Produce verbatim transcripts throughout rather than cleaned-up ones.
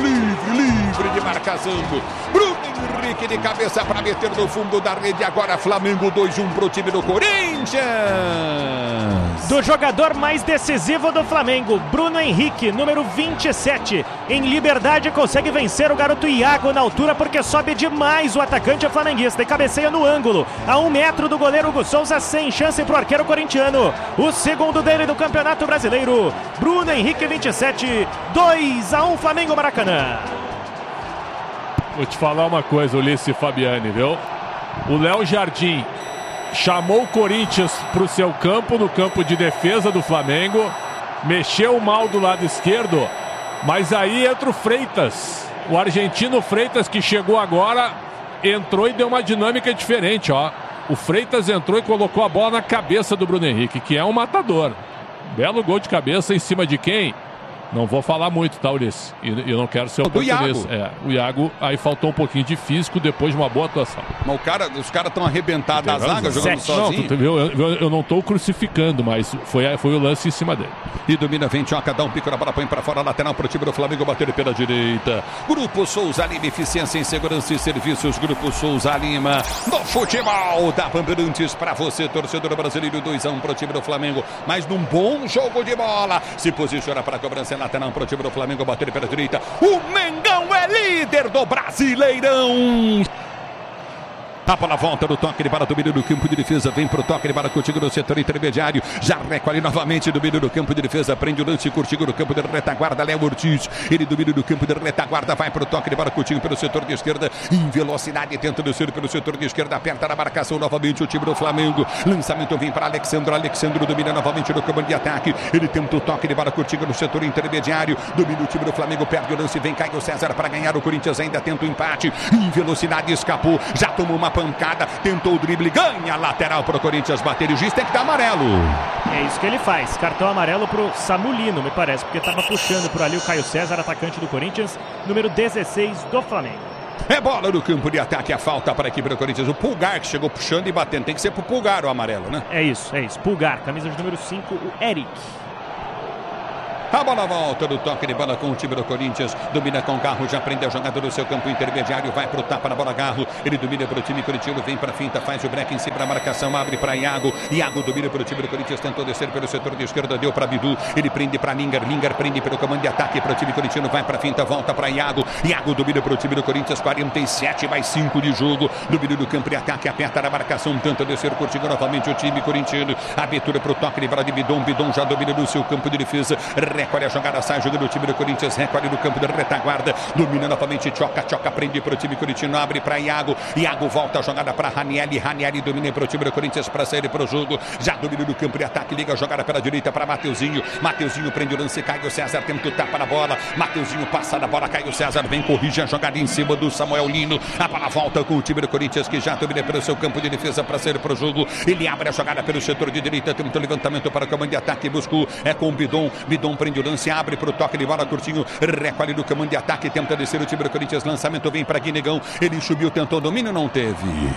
livre, livre de marcação. Bruno Henrique de cabeça para meter no fundo da rede. Agora Flamengo dois a um pro time do Corinthians. Do jogador mais decisivo do Flamengo, Bruno Henrique, número vinte e sete. Em liberdade consegue vencer o garoto Iago na altura porque sobe demais o atacante flamenguista e cabeceia no ângulo. A um metro do goleiro Hugo Souza, sem chance pro arqueiro corintiano. O segundo dele do Campeonato Brasileiro. Bruno Henrique, vinte e sete. dois a um Flamengo Maracanã. Vou te falar uma coisa, Ulisses Fabiani, viu? O Léo Jardim chamou o Corinthians para o seu campo, no campo de defesa do Flamengo. Mexeu mal do lado esquerdo, mas aí entra o Freitas. O argentino Freitas, que chegou agora, entrou e deu uma dinâmica diferente, ó. O Freitas entrou e colocou a bola na cabeça do Bruno Henrique, que é um matador. Belo gol de cabeça em cima de quem? Não vou falar muito, tá, Ulisses? E eu não quero ser oportunista. É, o Iago aí faltou um pouquinho de físico depois de uma boa atuação. Mas o cara, os caras estão arrebentados na zaga, jogando Sete. sozinho. Não, tu, eu, eu, eu não estou crucificando, mas foi, foi o lance em cima dele. E domina, vem, Tioca, dá um pico na bola, põe pra fora, lateral pro time do Flamengo, bater pela direita. Grupo Souza Lima, eficiência em segurança e serviços. Grupo Souza Lima, no futebol da Bandeirantes pra você, torcedor brasileiro. dois a um pro time do Flamengo, mas num bom jogo de bola. Se posiciona pra cobrança lateral pro time do Flamengo, bater pela direita. O Mengão é líder do Brasileirão. A bola volta no toque de bola, domínio do campo de defesa, vem pro toque de bola contigo no setor intermediário, já recolhe novamente, domínio do campo de defesa, prende o lance contigo no campo de retaguarda, Léo Ortiz, ele domina do campo de retaguarda, vai pro toque de bola contigo pelo setor de esquerda, em velocidade, tenta descer pelo setor de esquerda, aperta na marcação novamente o time do Flamengo, lançamento vem para Alexandro, Alexandro domina novamente no campo de ataque, ele tenta o toque de bola contigo no setor intermediário, domina o time do Flamengo, perde o lance, vem Caio César para ganhar, o Corinthians ainda tenta o empate, em velocidade escapou, já tomou uma pancada, tentou o drible, ganha lateral para o Corinthians bater, e o juiz tem que dar amarelo. É isso que ele faz, cartão amarelo pro Samulino, me parece, porque estava puxando por ali o Caio César, atacante do Corinthians, número dezesseis do Flamengo. É bola no campo de ataque, a falta para a equipe do Corinthians, o Pulgar que chegou puxando e batendo, tem que ser pro Pulgar o amarelo, né? É isso, é isso, Pulgar, camisa de número cinco, o Eric. A bola volta do toque de bola com o time do Corinthians. Domina com o Garro, já prende a jogada do seu campo intermediário. Vai pro tapa na bola, Garro. Ele domina pro time corintiano, vem pra finta, faz o break em cima da marcação, abre pra Iago. Iago domina pro time do Corinthians, tentou descer pelo setor de esquerda, deu pra Bidu. Ele prende pra Linger, Linger prende pelo comando de ataque pro time corintiano, vai pra finta, volta pra Iago. Iago domina pro time do Corinthians, quarenta e sete mais cinco de jogo. Domina do campo de ataque, aperta na marcação, tenta descer, curtindo novamente o time corintiano. Abertura pro toque de bola de Bidon. Bidon já domina no seu campo de defesa. Recolhe a jogada, sai jogando o time do Corinthians, recolhe no campo de retaguarda, domina novamente, Tioca, Tioca prende para o time corintiano, abre para Iago, Iago volta a jogada para Ranieri, Ranieri domina para o time do Corinthians para sair para o jogo, já domina no campo de ataque, liga a jogada pela direita para Mateuzinho, Mateuzinho prende o lance, Caio César tenta o tapa na bola, Mateuzinho passa na bola, Caio César vem, corrige a jogada em cima do Samuel Lino, a bola volta com o time do Corinthians que já domina pelo seu campo de defesa para sair para o jogo, ele abre a jogada pelo setor de direita, tenta o levantamento para o comando de ataque, buscou, é com o Bidon, Bidon prende o lance, abre para o toque de bola, curtinho, recolhe do comando de ataque, tenta descer o time do Corinthians, lançamento vem para Guinegão, ele subiu, tentou domínio, não teve.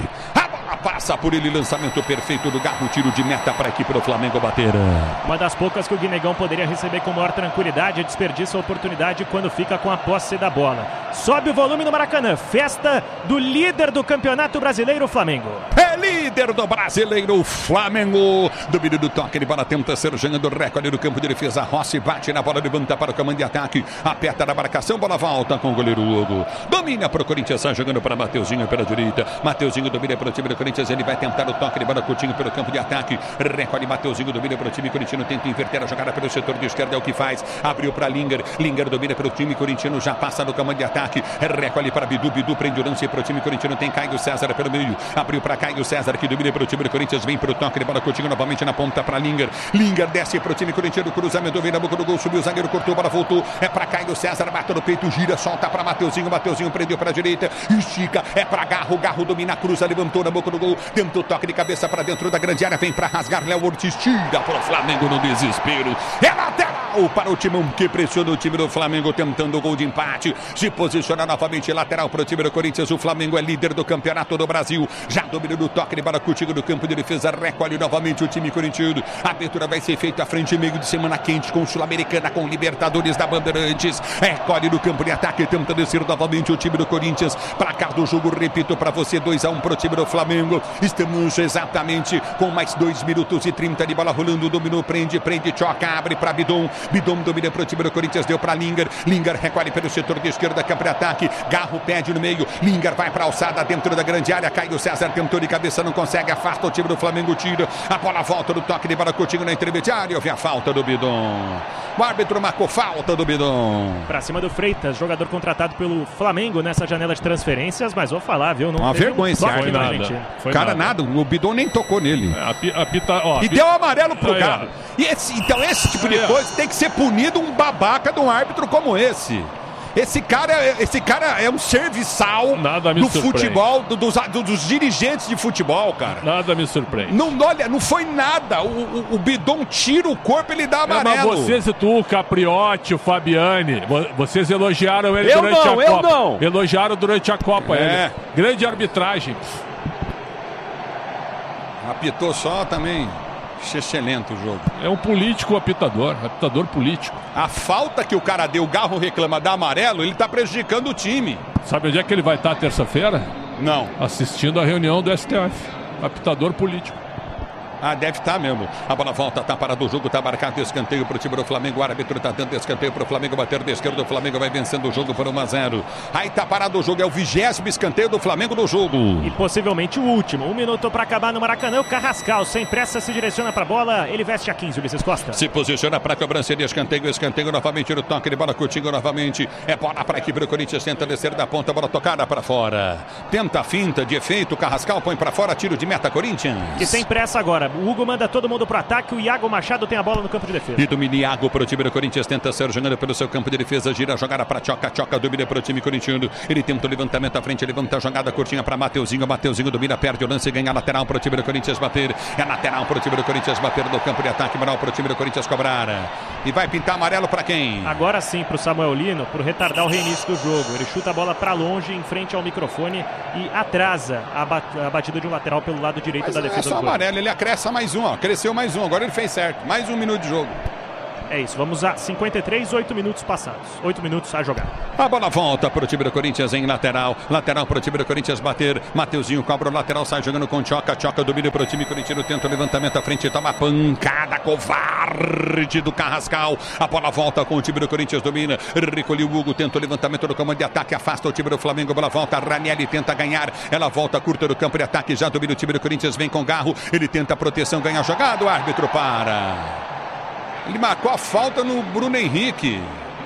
A bola passa por ele, lançamento perfeito do Garro, tiro de meta para a equipe do Flamengo bater. Uma das poucas que o Guinegão poderia receber com maior tranquilidade, desperdiça a oportunidade quando fica com a posse da bola. Sobe o volume no Maracanã, festa do líder do Campeonato Brasileiro, Flamengo. É líder do Brasileiro, Flamengo. Domínio do toque de bola, tenta ser jogando, recolhe no campo de defesa, Rossi bate na bola, levanta para o comando de ataque, aperta na marcação, bola volta com o goleiro Hugo. Domina para o Corinthians, sai jogando para Mateuzinho pela direita. Mateuzinho domina para o time do Corinthians, ele vai tentar o toque de bola curtinho pelo campo de ataque. Recolhe Mateuzinho, domina para o time corintiano, tenta inverter a jogada pelo setor de esquerda, é o que faz. Abriu para Linger, Linger domina para o time corintiano, já passa no comando de ataque. Recolhe para Bidu, Bidu prende o lance para o time corintiano, tem Caio César pelo meio. Abriu para Caio César, que domina para o time do Corinthians, vem para o toque de bola curtinho novamente na ponta para Linger. Linger desce para o time corintiano, cruzamento, vem na boca do gol, subiu o zagueiro, cortou, bola voltou. É para Caio César, bate no peito, gira, solta para Mateuzinho, Mateuzinho prendeu para a direita, estica, é para Garro, Garro domina, cruza, levantou na boca do gol, tentou o toque de cabeça para dentro da grande área, vem para rasgar, Léo Ortiz tira para o Flamengo no desespero, é lateral lateral para o Timão, que pressiona o time do Flamengo, tentando o gol de empate. Se posiciona novamente lateral para o time do Corinthians. O Flamengo é líder do campeonato do Brasil. Já domina no toque de bola contigo no campo de defesa. Recolhe novamente o time corintiano. A abertura vai ser feita à frente, meio de semana quente, com Sul-Americana, com Libertadores da Bandeirantes. Recolhe no campo de ataque, tenta descer novamente o time do Corinthians. Placar do jogo, repito para você, dois a um para o time do Flamengo. Estamos exatamente com mais dois minutos e trinta de bola rolando. Dominou, prende, prende, choca, abre para Bidon. Bidon domina para o time do Corinthians, deu para Linger. Linger recolhe pelo setor de esquerda, campo de ataque. Garro pede no meio. Linger vai para a alçada dentro da grande área. Caio César tentou de cabeça, não consegue. Afasta o time do Flamengo, tira. A bola volta do toque de bola contigo na intermediária. Houve a falta do Bidon. O árbitro marcou falta do Bidon. Pra cima do Freitas, jogador contratado pelo Flamengo nessa janela de transferências. Mas vou falar, viu? Não uma vergonha esse árbitro. Cara, nada. nada. O Bidon nem tocou nele. É, a, a pita, ó, e a deu amarelo pro aí, cara. E esse, então esse tipo de aí, coisa tem que ser punido um babaca de um árbitro como esse. Esse cara, esse cara é um serviçal Nada me do surpreende. futebol, do, dos, do, dos dirigentes de futebol, cara. Nada me surpreende. Não, olha, não foi nada. O, o, o Bidon tira o corpo, ele dá amarelo. É, mas vocês e tu, o Capriotti, o Fabiani, vocês elogiaram ele eu durante não, a eu Copa. Não. Elogiaram durante a Copa é. ele. Grande arbitragem. Apitou só também. Excelente o jogo. É um político apitador, apitador político. A falta que o cara deu, o Garro reclama da amarelo, ele tá prejudicando o time. Sabe onde é que ele vai estar terça-feira? Não. Assistindo a reunião do S T F. Apitador político. Ah, deve estar mesmo. A bola volta, tá parado o jogo, tá marcado escanteio pro time do Flamengo. O árbitro tá dando escanteio pro Flamengo bater de esquerda. O Flamengo vai vencendo o jogo por um a zero. Aí tá parado o jogo, é o vigésimo escanteio do Flamengo no jogo. E possivelmente o último. Um minuto pra acabar no Maracanã. O Carrascal, sem pressa, se direciona pra bola. Ele veste a quinze, Ulisses Costa. Se posiciona pra cobrança de escanteio. Escanteio novamente no toque de bola contigo novamente. É bola pra equipe do Corinthians. Tenta descer da ponta, bola tocada pra fora. Tenta a finta de efeito. Carrascal põe pra fora, tiro de meta Corinthians. E sem pressa agora. O Hugo manda todo mundo pro ataque. O Iago Machado tem a bola no campo de defesa. E domina Iago pro time do Corinthians. Tenta ser jogando pelo seu campo de defesa. Gira a jogada pra Choca. Choca domina pro time corintiano. Ele tenta o levantamento à frente. Levanta a jogada curtinha pra Mateuzinho. Mateuzinho domina, perde o lance. Ganha a lateral pro time do Corinthians bater. É lateral pro time do Corinthians bater no campo de ataque. Moral pro time do Corinthians cobrar. E vai pintar amarelo pra quem? Agora sim pro Samuel Lino, por retardar o reinício do jogo. Ele chuta a bola pra longe, em frente ao microfone e atrasa a, bat a batida de um lateral pelo lado direito. Mas da defesa. É só do amarelo, ele acresce mais um, ó. Cresceu mais um, agora ele fez certo. Mais um minuto de jogo. É isso, vamos a cinquenta e três, oito minutos passados. oito minutos a jogar. A bola volta para o time do Corinthians em lateral. Lateral para o time do Corinthians bater. Mateuzinho cobra o lateral, sai jogando com Choca. Choca domina para o time corintiano, tenta o levantamento à frente, toma a pancada covarde do Carrascal. A bola volta com o time do Corinthians, domina. Recolheu o Hugo, tenta o levantamento do comando de ataque, afasta o time do Flamengo. A bola volta, Ranieri tenta ganhar. Ela volta curta do campo de ataque, já domina o time do Corinthians, vem com Garro. Ele tenta a proteção, ganha a jogada, o árbitro para. Ele marcou a falta no Bruno Henrique.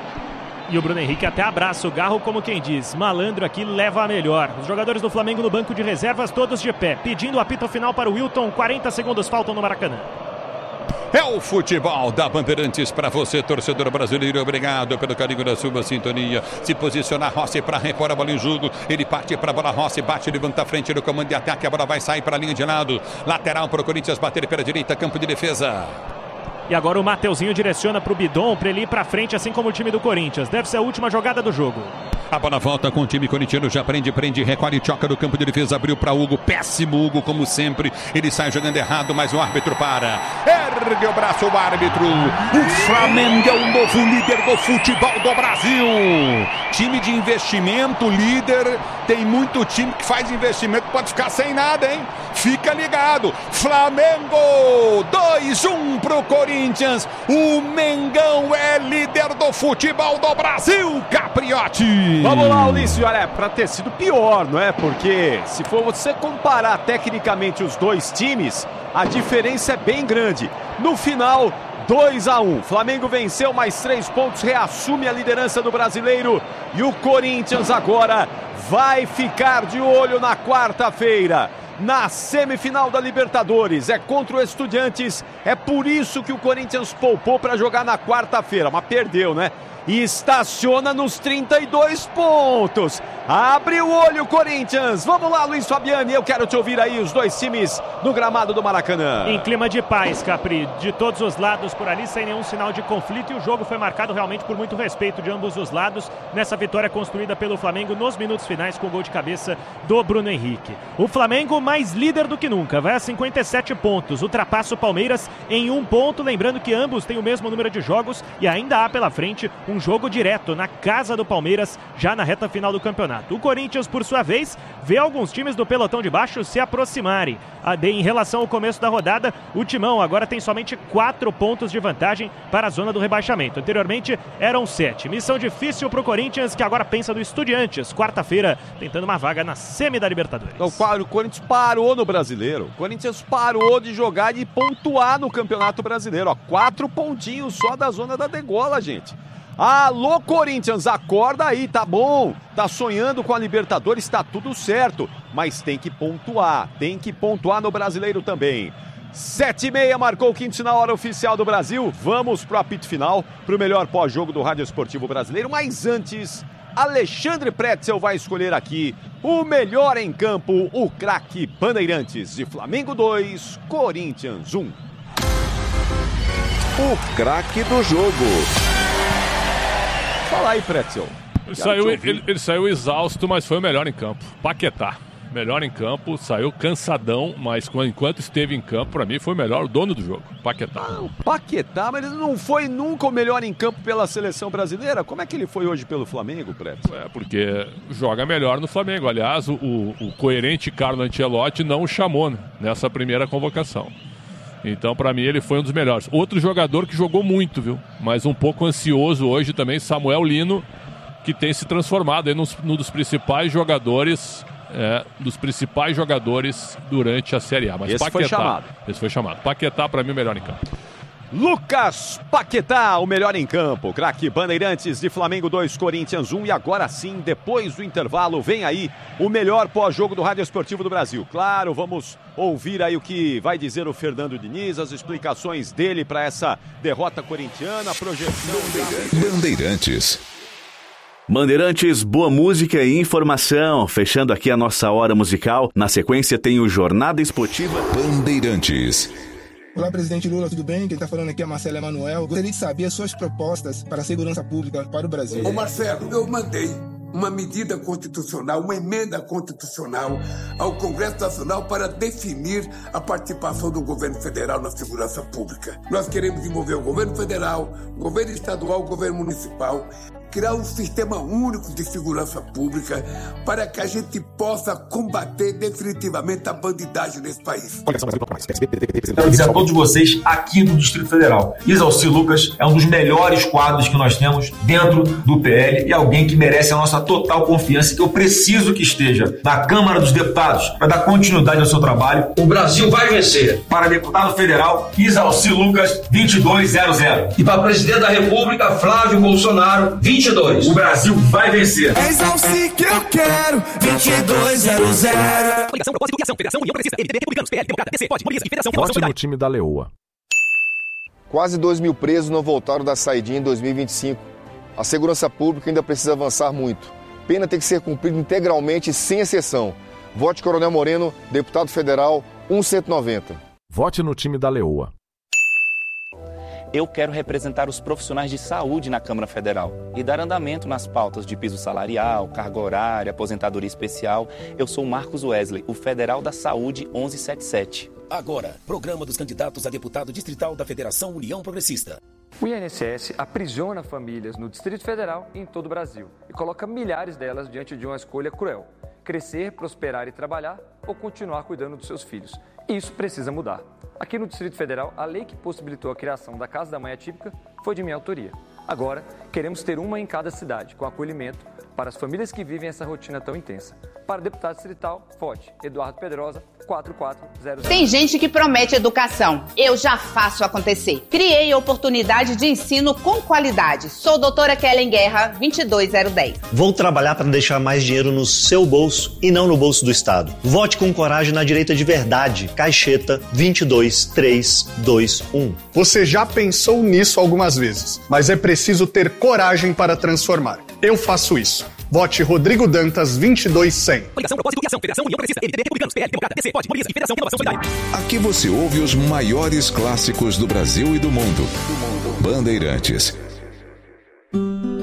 E o Bruno Henrique até abraça o Garro, como quem diz, malandro aqui leva a melhor. Os jogadores do Flamengo no banco de reservas, todos de pé, pedindo o apito final para o Wilton. quarenta segundos faltam no Maracanã. É o futebol da Bandeirantes para você, torcedor brasileiro. Obrigado pelo carinho da sua sintonia. Se posiciona Rossi para repor a bola em jogo. Ele parte para a bola, Rossi bate, levanta a frente no comando de ataque. A bola vai sair para a linha de lado. Lateral para o Corinthians bater pela direita, campo de defesa. E agora o Mateuzinho direciona para o Bidon, para ele ir para frente, assim como o time do Corinthians. Deve ser a última jogada do jogo. A bola volta com o time corintiano, já prende, prende, recolhe, choca no campo de defesa, abriu para Hugo, péssimo Hugo, como sempre. Ele sai jogando errado, mas o árbitro para. Ergue o braço o árbitro. O Flamengo é o novo líder do futebol do Brasil. Time de investimento, líder. Tem muito time que faz investimento, pode ficar sem nada, hein? Fica ligado. Flamengo, dois a um pro Corinthians. O Mengão é líder do futebol do Brasil, Capriotti. Vamos lá, Ulisses. Olha, para ter sido pior, não é? Porque se for você comparar tecnicamente os dois times, a diferença é bem grande. No final, dois a um. Flamengo venceu mais três pontos, reassume a liderança do brasileiro. E o Corinthians agora vai ficar de olho na quarta-feira, na semifinal da Libertadores. É contra o Estudiantes. É por isso que o Corinthians poupou para jogar na quarta-feira, mas perdeu, né? e estaciona nos trinta e dois pontos. Abre o olho, Corinthians. Vamos lá, Luiz Fabiani, eu quero te ouvir aí, os dois times no gramado do Maracanã. Em clima de paz, Capri, de todos os lados por ali, sem nenhum sinal de conflito, e o jogo foi marcado realmente por muito respeito de ambos os lados, nessa vitória construída pelo Flamengo nos minutos finais com o gol de cabeça do Bruno Henrique. O Flamengo mais líder do que nunca, vai a cinquenta e sete pontos, ultrapassa o Palmeiras em um ponto, lembrando que ambos têm o mesmo número de jogos e ainda há pela frente um jogo direto na casa do Palmeiras, já na reta final do campeonato. O Corinthians, por sua vez, vê alguns times do pelotão de baixo se aproximarem. Em relação ao começo da rodada, o Timão agora tem somente quatro pontos de vantagem para a zona do rebaixamento. Anteriormente eram sete. Missão difícil para o Corinthians, que agora pensa no Estudiantes, quarta-feira, tentando uma vaga na semi da Libertadores. Então, o Corinthians parou no Brasileiro. O Corinthians parou de jogar e pontuar no Campeonato Brasileiro. Ó, quatro pontinhos só da zona da degola, gente. Alô, Corinthians, acorda aí, tá bom? Tá sonhando com a Libertadores, tá tudo certo. Mas tem que pontuar, tem que pontuar no Brasileiro também. Sete e meia, marcou o quinto sinal, hora oficial do Brasil. Vamos pro apito final, pro melhor pós-jogo do Rádio Esportivo Brasileiro. Mas antes, Alexandre Pretzel vai escolher aqui o melhor em campo, o craque Bandeirantes. De Flamengo dois, Corinthians um. O craque do jogo. Fala aí, Pretzel. Ele saiu, ele, ele saiu exausto, mas foi o melhor em campo. Paquetá. Melhor em campo, saiu cansadão, mas enquanto esteve em campo, pra mim foi o melhor, o dono do jogo, Paquetá. Ah, o Paquetá, mas ele não foi nunca o melhor em campo pela seleção brasileira? Como é que ele foi hoje pelo Flamengo, Pretzel? É, porque joga melhor no Flamengo. Aliás, o, o coerente Carlo Ancelotti não o chamou nessa primeira convocação. Então, pra mim, ele foi um dos melhores. Outro jogador que jogou muito, viu? Mas um pouco ansioso hoje também, Samuel Lino, que tem se transformado aí num, num dos principais jogadores, é, dos principais jogadores durante a Série A. Mas esse Paquetá, foi chamado. Esse foi chamado. Paquetá, pra mim, o melhor em campo. Lucas Paquetá, o melhor em campo. Craque Bandeirantes, de Flamengo dois, Corinthians um. E agora sim, depois do intervalo, vem aí o melhor pós-jogo do Rádio Esportivo do Brasil. Claro, vamos ouvir aí o que vai dizer o Fernando Diniz, as explicações dele para essa derrota corintiana, a projeção... Bandeirantes. Bandeirantes, boa música e informação. Fechando aqui a nossa hora musical. Na sequência tem o Jornada Esportiva. Bandeirantes. Olá, presidente Lula, tudo bem? Quem está falando aqui é Marcelo Emanuel. Gostaria de saber as suas propostas para a segurança pública para o Brasil. Ô Marcelo, eu mandei uma medida constitucional, uma emenda constitucional ao Congresso Nacional para definir a participação do governo federal na segurança pública. Nós queremos envolver o governo federal, o governo estadual, o governo municipal, criar um sistema único de segurança pública para que a gente possa combater definitivamente a bandidagem nesse país. Quero dizer a todos vocês aqui do Distrito Federal, Isalci Lucas é um dos melhores quadros que nós temos dentro do P L e alguém que merece a nossa total confiança, que eu preciso que esteja na Câmara dos Deputados para dar continuidade ao seu trabalho. O Brasil vai vencer. Para deputado federal, Isalci Lucas, vinte e dois zero zero. E para presidente da República, Flávio Bolsonaro, vinte e dois. O Brasil vai vencer. É Isalci que eu quero, vinte e dois zero zero. Coligação, propósito, filiação, Federação, União Progressista, M D B, Republicanos, P L, Democrata, P C, Pode, Mobiliza e Federação. Vote no time da Leoa. Quase dois mil presos não voltaram da saidinha em dois mil e vinte e cinco. A segurança pública ainda precisa avançar muito. Pena tem que ser cumprida integralmente, sem exceção. Vote Coronel Moreno, deputado federal, cento e noventa. Vote no time da Leoa. Eu quero representar os profissionais de saúde na Câmara Federal e dar andamento nas pautas de piso salarial, carga horária, aposentadoria especial. Eu sou Marcos Wesley, o Federal da Saúde onze setenta e sete. Agora, programa dos candidatos a deputado distrital da Federação União Progressista. O I N S S aprisiona famílias no Distrito Federal e em todo o Brasil e coloca milhares delas diante de uma escolha cruel: crescer, prosperar e trabalhar ou continuar cuidando dos seus filhos. Isso precisa mudar. Aqui no Distrito Federal, a lei que possibilitou a criação da Casa da Mãe Atípica foi de minha autoria. Agora, queremos ter uma em cada cidade, com acolhimento, para as famílias que vivem essa rotina tão intensa. Para deputado distrital, vote Eduardo Pedrosa, quatro quatro zero zero. Tem gente que promete educação. Eu já faço acontecer. Criei oportunidade de ensino com qualidade. Sou doutora Kellen Guerra, vinte e dois zero dez. Vou trabalhar para deixar mais dinheiro no seu bolso e não no bolso do Estado. Vote com coragem na direita de verdade. Caixeta vinte e dois três dois um. Você já pensou nisso algumas vezes, mas é preciso ter coragem para transformar. Eu faço isso. Vote Rodrigo Dantas vinte e dois cem. Coligação, propósito e ação. Federação, União Progressista, M D B, Republicanos, P L, Democrata, D C, Pode, Mobiliza e Federação Renovação Solidária. Aqui você ouve os maiores clássicos do Brasil e do mundo. Bandeirantes.